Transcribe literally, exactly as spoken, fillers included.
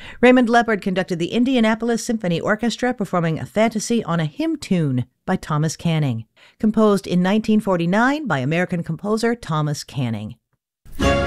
Raymond Leppard conducted the Indianapolis Symphony Orchestra performing a fantasy on a hymn tune by Thomas Canning, composed in nineteen forty-nine by American composer Thomas Canning.